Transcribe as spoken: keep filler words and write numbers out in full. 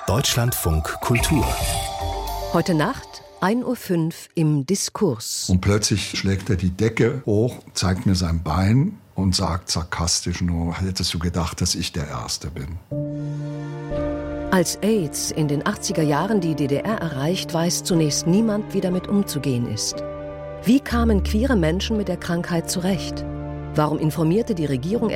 Deutschlandfunk Kultur. Heute Nacht, ein Uhr fünf im Diskurs. Und plötzlich schlägt er die Decke hoch, zeigt mir sein Bein und sagt sarkastisch nur, hättest du gedacht, dass ich der Erste bin? Als AIDS in den achtziger Jahren die D D R erreicht, weiß zunächst niemand, wie damit umzugehen ist. Wie kamen queere Menschen mit der Krankheit zurecht? Warum informierte die Regierung